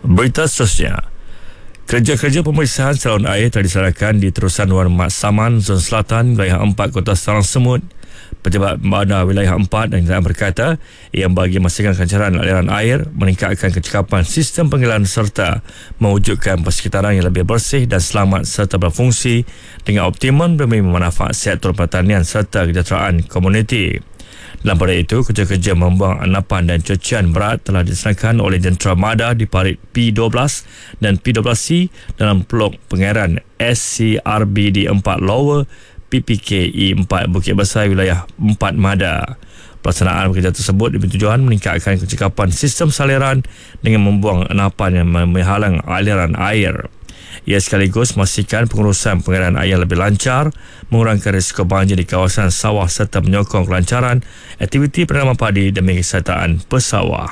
Berita seterusnya. Kerja-kerja pemeriksaan saluran air telah dilaksanakan di terusan Wan Mat Saman, Zon Selatan, wilayah 4 Kota Sarang Semut. Pejabat Bandar Wilayah 4 dan kenderaan berkata yang bagi memastikan kelancaran aliran air, meningkatkan kecekapan sistem pengaliran serta mewujudkan persekitaran yang lebih bersih dan selamat serta berfungsi dengan optimum demi memanfaat sektor pertanian serta kesejahteraan komuniti. Dalam pada itu, kerja-kerja membuang endapan dan cucian berat telah dilaksanakan oleh Jentera Mada di parit P12 dan P12C dalam peluk pengairan SCRBD 4 Lower PPKE 4 Bukit Besar wilayah 4 Mada. Pelaksanaan kerja tersebut bertujuan meningkatkan kecekapan sistem saliran dengan membuang endapan yang menghalang aliran air. Ia sekaligus memastikan pengurusan pengairan air lebih lancar, mengurangkan risiko banjir di kawasan sawah serta menyokong kelancaran aktiviti penanaman padi demi kesihatan pesawah.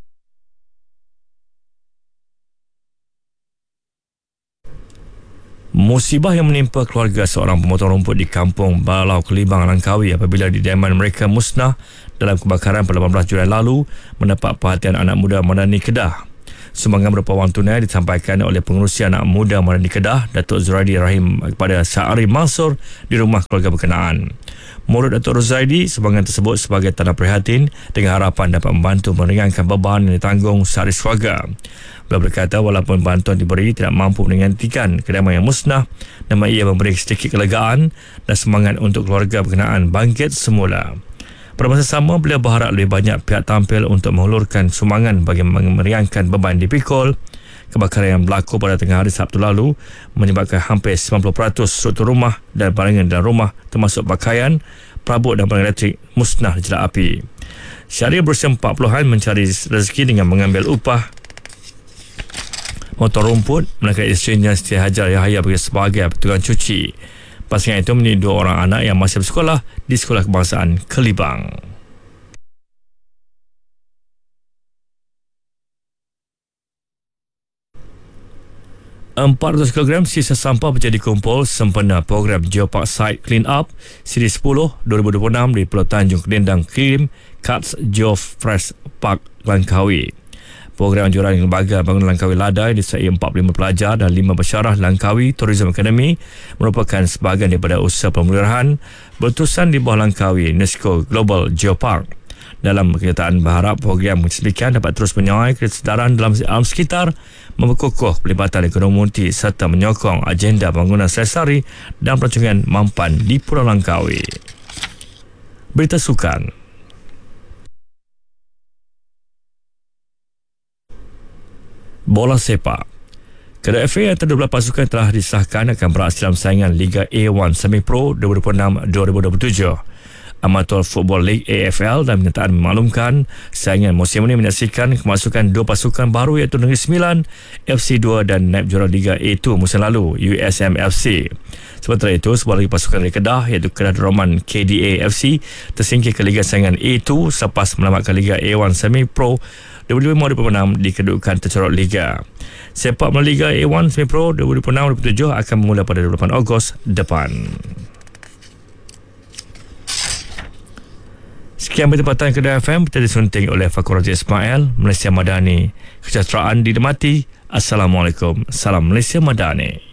Musibah yang menimpa keluarga seorang pemotong rumput di kampung Balau Kelibang, Langkawi apabila kediaman mereka musnah dalam kebakaran pada 18 Julai lalu mendapat perhatian anak muda Madani Kedah. Sumbangan berupa wang tunai disampaikan oleh pengerusi anak muda Madani Kedah, Datuk Zuraidi Rahim kepada Syahri Mansur di rumah keluarga berkenaan. Menurut Datuk Zuraidi, sumbangan tersebut sebagai tanda prihatin dengan harapan dapat membantu meringankan beban yang ditanggung Syahri keluarga. Beliau berkata walaupun bantuan diberi tidak mampu menggantikan kediaman yang musnah, namun ia memberi sedikit kelegaan dan semangat untuk keluarga berkenaan bangkit semula. Pada masa sama, beliau berharap lebih banyak pihak tampil untuk menghulurkan sumbangan bagi meringankan beban dipikul. Kebakaran yang berlaku pada tengah hari Sabtu lalu menyebabkan hampir 90% struktur rumah dan barangan dalam rumah termasuk pakaian, perabot dan barang elektrik musnah dijelak api. Syahrir berusia 40-an mencari rezeki dengan mengambil upah motor rumput, manakala isterinya Siti Hajar Yahya sebagai petugas cuci. Pasangan itu mempunyai 2 orang anak yang masih bersekolah di Sekolah Kebangsaan Kelibang. $400 kg sisa sampah menjadi kumpul sempena program Geopark Site Clean Up Siri 10 2026 di Pulau Tanjung Kedendang Kirim Kats Geofresh Park Langkawi. Program anjuran Lembaga Bangunan Langkawi Ladai disertai 45 pelajar dan 5 pesyarah Langkawi Tourism Academy merupakan sebahagian daripada usaha pemeliharaan berterusan di bawah Langkawi UNESCO Global Geopark. Dalam kenyataan berharap program kesebikan dapat terus menyawai kesedaran dalam alam sekitar, memperkukuh pelibatan ekonomi multi serta menyokong agenda bangunan selesari dan pelancongan mampan di Pulau Langkawi. Berita sukan. Bola sepak. Kedua FA antara 12 pasukan telah disahkan akan beraksi dalam saingan Liga A1 Semi Pro 2026-2027. Amateur Football League AFL dan pernyataan memaklumkan saingan musim ini menyaksikan kemasukan 2 pasukan baru iaitu Negeri Sembilan, FC2 dan naib juara Liga A2 musim lalu USM FC. Sementara itu, sebuah lagi pasukan dari Kedah iaitu Kedah Roman KDA FC tersingkir ke Liga Saingan A2 selepas menamatkan Liga A1 Semi Pro 2025-2026 di kedudukan tercorot Liga. Sepak bola Liga A1 Semi Pro 2026-2027 akan bermula pada 28 Ogos depan. Sekian bertempatan Kedah FM, kita disunting oleh Fakir Raja Ismail, Malaysia Madani. Kesejahteraan didemati. Assalamualaikum. Salam Malaysia Madani.